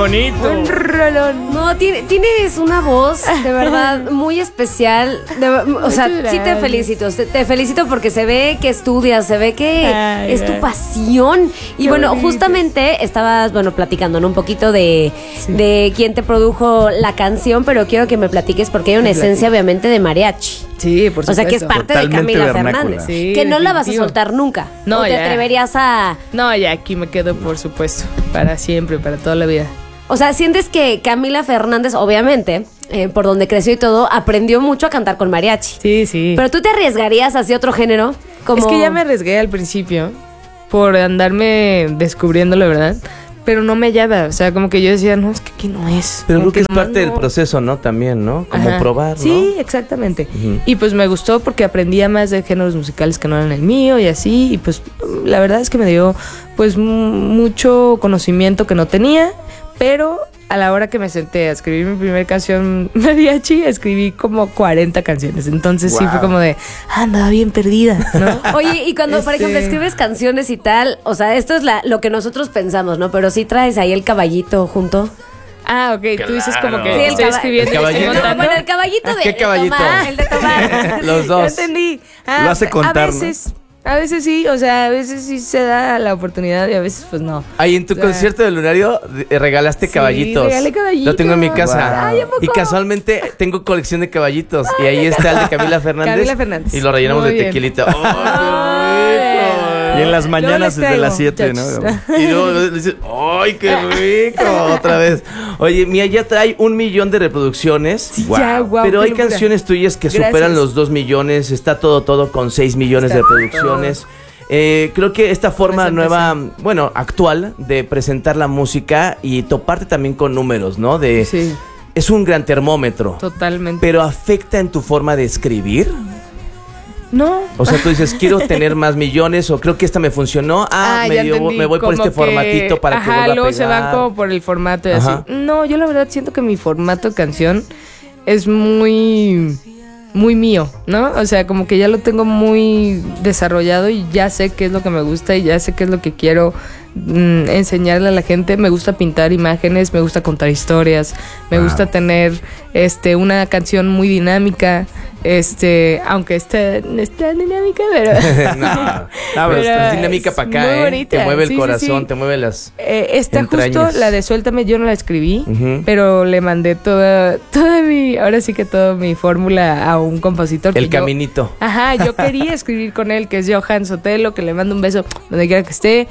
bonito! Un rolón. No, tienes una voz de verdad muy especial. O sea, sí te felicito. Te felicito porque se ve que estudias, se ve que es tu pasión. Y Qué bueno, bonito. justamente estabas, platicando, ¿no? Un poquito de quién te produjo la canción, pero quiero que me platiques porque hay una esencia, obviamente, de mariachi. Sí, por supuesto. O sea, que es parte de Totalmente Camila vernácula. Fernández. Sí, que no la vas a definitivo. soltar nunca. No, ¿O te ya. atreverías a...? No, ya aquí me quedo, por supuesto. Para siempre, para toda la vida. O sea, sientes que Camila Fernández, obviamente, por donde creció y todo, aprendió mucho a cantar con mariachi. Sí, sí. Pero tú te arriesgarías hacia otro género. Como... Es que ya me arriesgué al principio por andarme descubriendo la verdad, pero no me hallaba. O sea, como que yo decía, no, es que aquí no es. Pero Como creo que es nomás parte del no. proceso, ¿no? También, ¿no? Como Ajá. probar, ¿no? Sí, exactamente. Ujú. Y pues me gustó porque aprendía más de géneros musicales que no eran el mío y así. Y pues la verdad es que me dio pues mucho conocimiento que no tenía, pero a la hora que me senté a escribir mi primera canción mariachi, escribí como 40 canciones. Entonces sí fue como de, andaba bien perdida, ¿no? Oye, y cuando, por ejemplo, escribes canciones y tal, o sea, esto es lo que nosotros pensamos, ¿no? Pero sí traes ahí el caballito junto. Ah, ok, tú dices como que Sí, el estoy caba- escribiendo y el estoy caballito. montando. Bueno, el caballito de ¿Qué caballito? Tomás, el de Tomás. Los Ya dos. entendí. Lo hace contar, ¿no? A veces sí, o sea, a veces sí se da la oportunidad y a veces pues no. Ahí en tu O sea, concierto del Lunario regalaste Sí, caballitos. regalé caballitos. Lo tengo en mi casa. Wow. Ay, ¿a poco? Y casualmente tengo colección de caballitos. Y ahí está el de Camila Fernández. Camila Fernández. Y lo rellenamos Muy de bien. tequilita. ¡Ay, qué rico! Y en las mañanas Luego desde les las traigo, 7, ¿no? muchachos. Y luego le dices, ¡ay, qué rico! Otra vez. Oye, Mía ya trae 1 millón de reproducciones. Ya, guau, Pero qué hay locura. canciones tuyas que Gracias. superan los 2 millones. Está todo con 6 millones de reproducciones. Creo que esta forma Pues nueva, bueno, actual, de presentar la música y toparte también con números, ¿no? Sí, Es un gran termómetro. totalmente. Pero afecta en tu forma de escribir. No. O sea, tú dices, quiero tener más millones o creo que esta me funcionó. Ya entendí, me voy por como este que- formatito para que ajá, vuelva a luego pegar. se van como por el formato y Ajá. así. No, yo la verdad siento que mi formato de canción es muy mío, ¿no? O sea, como que ya lo tengo muy desarrollado y ya sé qué es lo que me gusta y ya sé qué es lo que quiero enseñarle a la gente. Me gusta pintar imágenes, me gusta contar historias, me gusta tener una canción muy dinámica, aunque no está dinámica, pero pero es dinámica para acá, muy bonita. Te mueve el Sí, sí, corazón, sí. te mueve las Esta entrañas. justo, la de Suéltame, yo no la escribí, Ujú. pero le mandé toda mi fórmula a un compositor. El que yo- caminito. Ajá, yo quería escribir con él, que es Johan Sotelo, que le mando un beso donde quiera que esté.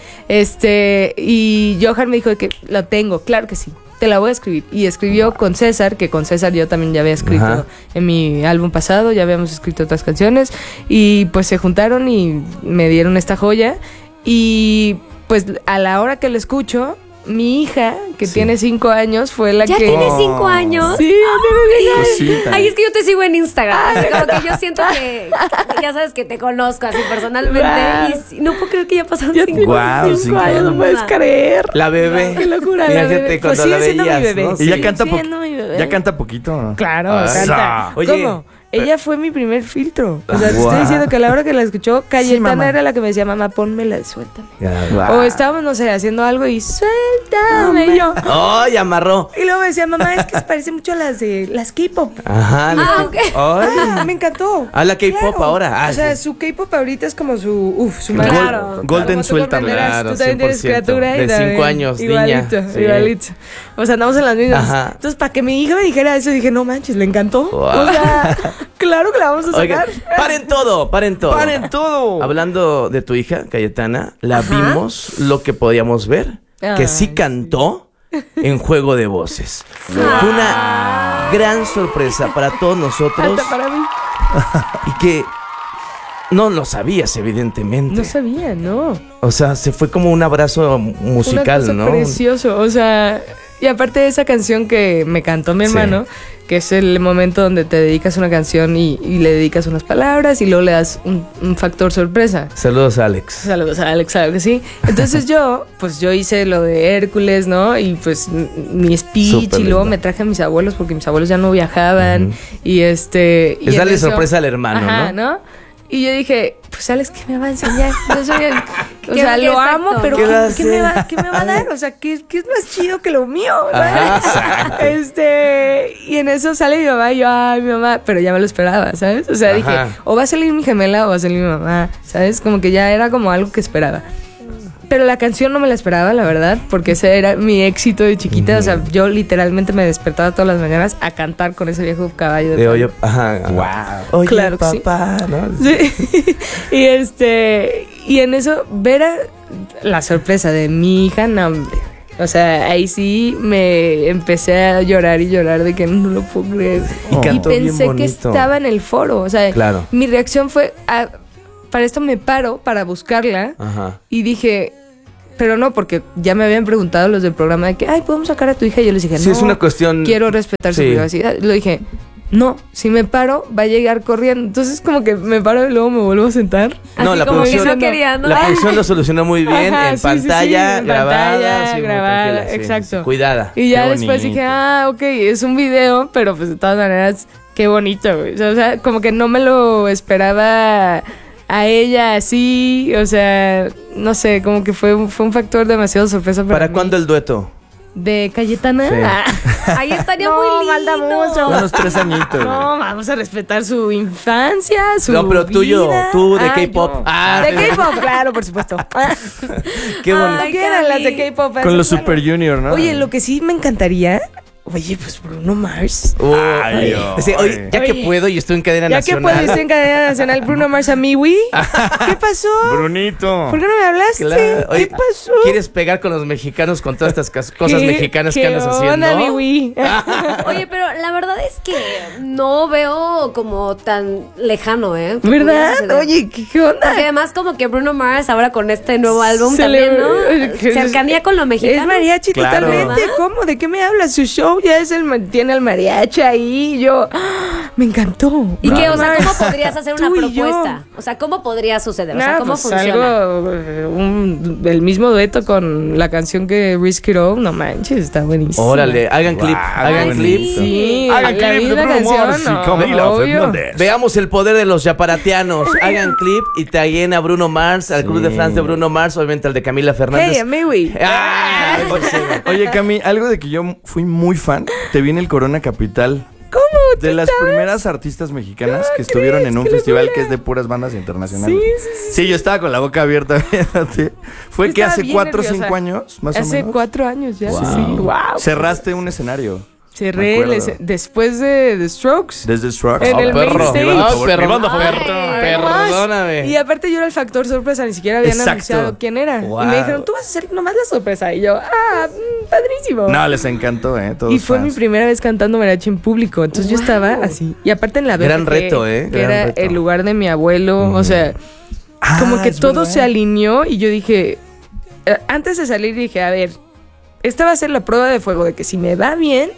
Y Johan me dijo de que lo tengo, claro que sí, te la voy a escribir. Y escribió con César, que con César yo también ya había escrito Ajá. en mi álbum pasado, ya habíamos escrito otras canciones. Y pues se juntaron y me dieron esta joya. Y pues a la hora que lo escucho, mi hija, que tiene 5 años, fue la ¿Ya que... tienes 5 años? Sí, tiene 5 años. Cosita. Ay, es que yo te sigo en Instagram. Así como que yo siento que ya sabes que te conozco así personalmente. Wow. Y no puedo creer que ya pasaron Ya 5 tiene Guau, 5 años, no puedes creer. La bebé. Qué locura, la Imagínate bebé. cuando Pues la sigue siendo mi veías, bebé. ¿no? Y Sí, ya canta siendo mi bebé. ya canta poquito. Claro, Ah, canta. oye, ¿Cómo? Ella fue mi primer filtro. O sea, te Guau. estoy diciendo que a la hora que la escuchó, Cayetana mamá. era la que me decía, mamá, pónmela, suéltame. Guau. O estábamos, no sé, haciendo algo y suéltame. Y yo. ¡Ay, amarró! Y luego me decía, mamá, es que se parece mucho a las de las K-pop. Ajá. ok. Ay. Me encantó. Ah, la K-pop Claro. ahora. Ah, o sea, sí. su K-pop ahorita es como su Claro. claro. Golden Como tú suéltame. comprenderás, Claro, tú también tienes 100%. criatura y De también 5 años, igualito, niña. Sí. igualito. O sea, andamos en las mismas. Ajá. Entonces, para que mi hija me dijera eso, dije, no manches, le encantó. Wow. O sea, claro que la vamos a sacar. Oigan, paren todo, paren todo. ¡Paren todo! Hablando de tu hija, Cayetana, la vimos lo que podíamos ver, que Ay, sí cantó en Juego de Voces. Fue una gran sorpresa para todos nosotros Hasta para mí. y que no lo sabías, evidentemente. No sabía, no. O sea, se fue como un abrazo musical, Una cosa ¿no? precioso, o sea, y aparte de esa canción que me cantó mi Sí. hermano, que es el momento donde te dedicas una canción y le dedicas unas palabras y luego le das un factor sorpresa. Saludos, Alex. Saludos a Alex, claro que sí. Entonces yo hice lo de Hércules, ¿no? Y pues mi speech Súper y luego lindo. me traje a mis abuelos porque mis abuelos ya no viajaban. Ujú. Y Es en darle eso- sorpresa al hermano, Ajá, ¿no? ¿no? Y yo dije, pues Alex, ¿qué me va a enseñar? Yo soy o ¿Qué- sea, qué lo exacto? amo, pero ¿Qué va a ¿qué me hacer? va a dar? O sea, ¿qué es más chido que lo mío? Ajá, ¿Sabes? Y en eso sale mi mamá y yo, ay, mi mamá, pero ya me lo esperaba, ¿sabes? O sea, Ajá. dije, o va a salir mi gemela o va a salir mi mamá, ¿sabes? Como que ya era como algo que esperaba. Pero la canción no me la esperaba, la verdad, porque ese era mi éxito de chiquita. O sea, yo literalmente me despertaba todas las mañanas a cantar con ese viejo caballo De Troya. hoyo. Ajá. Wow. Oye, Claro que sí. papá, ¿no? Sí. y en eso, ver la sorpresa de mi hija, no, hombre. O sea, ahí sí me empecé a llorar y llorar de que no lo puedo creer. Y cantó bien pensé que bonito. estaba en el foro. O sea, Claro. mi reacción fue, para esto me paro para buscarla. Ajá. Y dije, pero no, porque ya me habían preguntado los del programa de que, ay, ¿podemos sacar a tu hija? Y yo les dije, Sí, no, es una cuestión. quiero respetar su Sí. privacidad. Lo dije, no, si me paro, va a llegar corriendo. Entonces como que me paro y luego me vuelvo a sentar. No, Así la como que producción. no quería, ¿no? La producción lo solucionó muy bien. Ajá, En sí, pantalla, sí, en grabada. pantalla, sí, muy grabada, tranquila, sí, exacto. sí, cuidada. Y ya Qué después bonito. dije, ok, es un video, pero pues de todas maneras, qué bonito, güey. O sea, como que no me lo esperaba a ella así, o sea, no sé, como que fue un factor demasiado sorpresa para ¿Para mí. cuándo el dueto? ¿De Cayetana? Sí. Ahí estaría No, muy falta lindo. mucho. Unos 3 añitos. No, vamos a respetar su infancia, su No, pero tuyo, vida. tú de K-pop. Ah, de K-pop, claro, por supuesto. Qué bonito. Ay, ¿qué eran las de K-pop? Con Esas, los claro. Super Junior, ¿no? Oye, lo que sí me encantaría, oye, pues Bruno Mars. Ay, Sí, oye, ya que Oye. puedo y estoy en cadena Ya que nacional. puedes estar en cadena nacional, Bruno Mars a Miwi. ¿Qué pasó? Brunito. ¿Por qué no me hablaste? Claro. Oye, ¿Qué pasó? ¿Quieres pegar con los mexicanos con todas estas cosas ¿Qué- mexicanas que qué andas onda, haciendo? Miwi? Oye, pero la verdad es que no veo como tan lejano, ¿eh? que pudiera ¿Verdad? suceder. Oye, ¿qué onda? Porque además como que Bruno Mars ahora con este nuevo álbum Se también, le- ¿no? Cercanía con lo Es mexicano. mariachi Claro. totalmente. ¿Cómo? ¿De qué me hablas? Su show ya es tiene el mariachi ahí. Yo, me encantó. ¿Y qué? O sea, Bruno ¿cómo Mars. podrías hacer una Tú y yo. propuesta? O sea, ¿cómo podría suceder? O sea, Nah, ¿cómo pues funciona? algo, el mismo dueto con la canción que Risk It All, no manches, está buenísimo. ¡Órale! Hagan clip, hagan Ay, clip. sí. Sí, Hagan la clip de misma Bruno canción, Mars y no, Camila obvio. Fernández. Veamos el poder de los yaparatianos. Hagan clip y taguen a Bruno Mars, al Club de Fans de Bruno Mars, obviamente al de Camila Fernández. Hey, Amiwi. ¡Ah! Oye, Cami, algo de que yo fui muy fan, te vi en el Corona Capital. ¿Cómo? De las primeras artistas mexicanas que estuvieron en un ¡Qué festival locura! que es de puras bandas internacionales. Sí, sí, sí. Sí, yo estaba con la boca abierta viéndote. Fue Yo que estaba hace bien 4 o nerviosa. 5 años, más o Hace menos. 4 años ya. Wow. Sí, wow. Cerraste un escenario. Me Cerré acuerdo. después de The Strokes. Desde Strokes. En el main perro. stage. Mi banda Ah, favorita, mi banda perro. favorita. Perdóname. Y aparte yo era el factor sorpresa, ni siquiera habían Exacto. anunciado quién era. Wow. Y me dijeron, tú vas a hacer nomás la sorpresa. Y yo, padrísimo. No, les encantó, todos Y fue fans. mi primera vez cantando mariachi en público. Entonces yo estaba así. Y aparte en la Gran BFG, reto, que gran era reto. el lugar de mi abuelo. O sea, Ah, como que es todo verdad. se alineó. Y yo dije, antes de salir dije, a ver, esta va a ser la prueba de fuego de que si me va bien,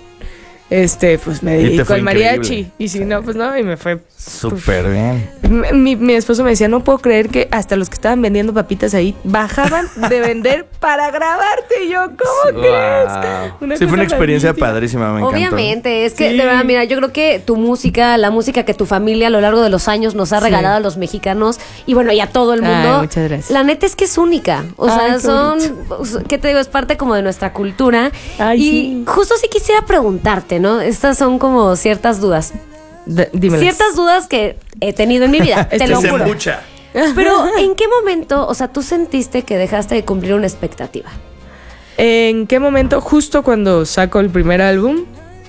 pues me Y te dedico fue al mariachi. increíble. Y si no, pues no, y me fue. Súper bien. Mi esposo me decía, no puedo creer que hasta los que estaban vendiendo papitas ahí bajaban de vender para grabarte. Y yo, ¿cómo crees? Wow. Sí, fue una cosa experiencia rarísima. padrísima, me encantó. Obviamente, es que Sí. de verdad, mira, yo creo que tu música, la música que tu familia a lo largo de los años nos ha Sí. regalado a los mexicanos y bueno, y a todo el Ay, mundo. muchas gracias. La neta es que es única. O sea, Ay, qué son, bonito. ¿qué te digo? Es parte como de nuestra cultura. Ay, y sí. justo sí quisiera preguntarte, ¿no? Estas son como ciertas dudas. Dímelas. Ciertas dudas que he tenido en mi vida, te lo Se juro. embucha. Pero, ¿en qué momento, o sea, tú sentiste que dejaste de cumplir una expectativa? ¿En qué momento? Justo cuando saco el primer álbum,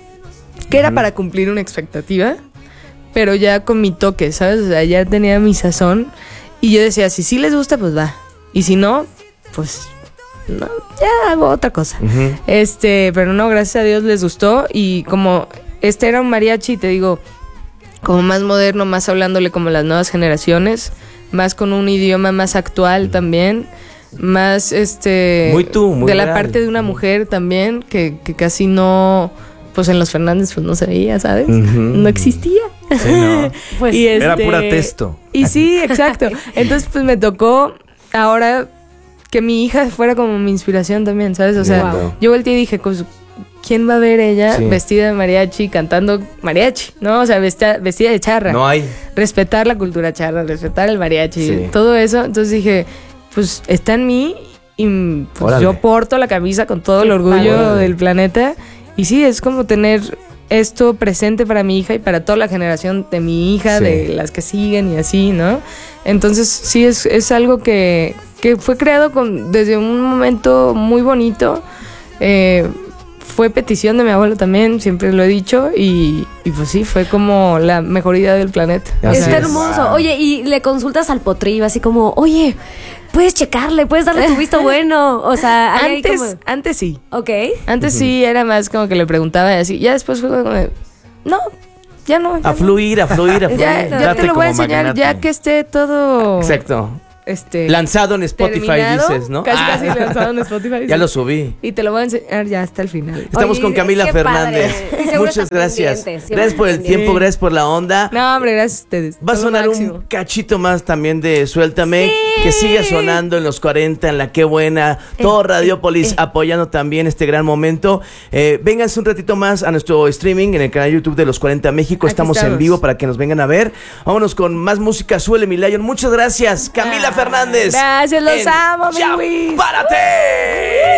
que era para cumplir una expectativa, pero ya con mi toque, ¿sabes? O sea, ya tenía mi sazón. Y yo decía, si sí les gusta, pues va. Y si no, pues no, ya hago otra cosa. Ujú. Pero no, gracias a Dios les gustó. Y como era un mariachi, te digo, como más moderno, más hablándole como las nuevas generaciones, más con un idioma más actual también, más Muy tú, muy de la real. parte de una mujer también, que casi no, pues en los Fernández pues no se veía, ¿sabes? Ujú. No existía. Sí, no. Pues Y Era pura texto. Y sí, exacto. Entonces, pues me tocó ahora que mi hija fuera como mi inspiración también, ¿sabes? O sea, Wow. yo volteé y dije, ¿quién va a ver ella Sí. vestida de mariachi, cantando mariachi? ¿No? O sea, vestida de charra. No hay. Respetar la cultura charra, respetar el mariachi, Sí. todo eso. Entonces dije, pues está en mí y pues Órale. yo porto la camisa con todo el orgullo Órale. del planeta. Y sí, es como tener esto presente para mi hija y para toda la generación de mi hija, Sí. de las que siguen y así, ¿no? Entonces sí, es algo que fue creado desde un momento muy bonito. Fue petición de mi abuelo también, siempre lo he dicho, y pues sí, fue como la mejor idea del planeta. Así Está es. hermoso. Wow. Oye, y le consultas al potrillo así como, oye, puedes checarle, puedes darle tu visto bueno. O sea, ahí hay Antes sí. Ok. Antes sí era más como que le preguntaba y así. Ya después fue como de, no, ya no. A fluir, a fluir, a fluir. Ya Date te lo voy a como enseñar magnate. ya que esté todo Exacto. Lanzado en Spotify, terminado, dices, ¿no? Casi lanzado en Spotify. Ya sí. lo subí. Y te lo voy a enseñar ya hasta el final. Estamos Oye, con Camila qué Fernández. padre. Y seguro Muchas estás gracias. pendiente, siempre Gracias por el pendiente. tiempo, gracias por la onda. No, hombre, gracias a ustedes. Va a Todo sonar máximo. un cachito más también de Suéltame, que siga sonando en los 40, en la Qué Buena, todo Radiopolis apoyando también este gran momento. Vénganse un ratito más a nuestro streaming en el canal YouTube de los 40 México. Aquí Estamos en estamos. vivo para que nos vengan a ver. Vámonos con más música. Suele mi Lion. Muchas gracias, Camila Fernández. Gracias, los en amo, mi Ya Luis. ¡Párate!